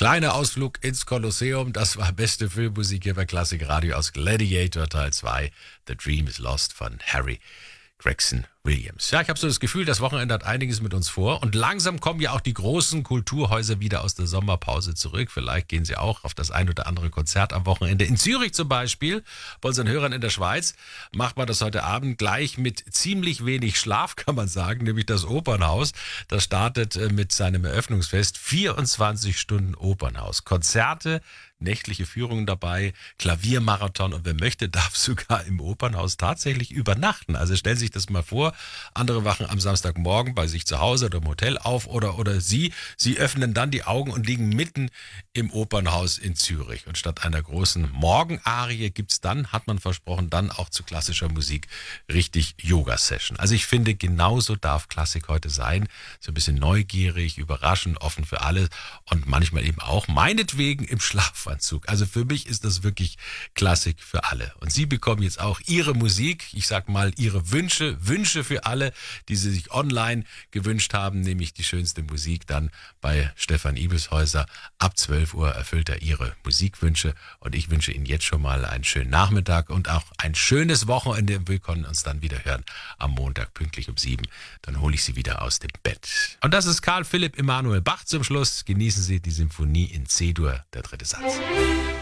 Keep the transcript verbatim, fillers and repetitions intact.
Kleiner Ausflug ins Kolosseum, das war beste Filmmusik hier bei Klassik Radio aus Gladiator Teil zwei. The Dream is Lost von Harry Gregson Williams. Ja, ich habe so das Gefühl, das Wochenende hat einiges mit uns vor und langsam kommen ja auch die großen Kulturhäuser wieder aus der Sommerpause zurück. Vielleicht gehen sie auch auf das ein oder andere Konzert am Wochenende. In Zürich zum Beispiel, bei unseren Hörern in der Schweiz, macht man das heute Abend gleich mit ziemlich wenig Schlaf, kann man sagen, nämlich das Opernhaus. Das startet mit seinem Eröffnungsfest vierundzwanzig Stunden Opernhaus. Konzerte, nächtliche Führungen dabei, Klaviermarathon und wer möchte, darf sogar im Opernhaus tatsächlich übernachten. Also stellen Sie sich das mal vor, andere wachen am Samstagmorgen bei sich zu Hause oder im Hotel auf oder, oder Sie, Sie öffnen dann die Augen und liegen mitten im Opernhaus in Zürich. Und statt einer großen Morgenarie gibt's dann, hat man versprochen, dann auch zu klassischer Musik richtig Yoga-Session. Also ich finde, genauso darf Klassik heute sein. So ein bisschen neugierig, überraschend, offen für alle und manchmal eben auch meinetwegen im Schlafanzug. Also für mich ist das wirklich Klassik für alle. Und Sie bekommen jetzt auch Ihre Musik, ich sag mal Ihre Wünsche, Wünsche für alle, die Sie sich online gewünscht haben, nämlich die schönste Musik dann bei Stefan Ibelshäuser. Ab zwölf Uhr erfüllt er Ihre Musikwünsche und ich wünsche Ihnen jetzt schon mal einen schönen Nachmittag und auch ein schönes Wochenende. Wir können uns dann wieder hören am Montag pünktlich um sieben. Dann hole ich Sie wieder aus dem Bett. Und das ist Karl Philipp Emanuel Bach zum Schluss. Genießen Sie die Symphonie in C-Dur, der dritte Satz.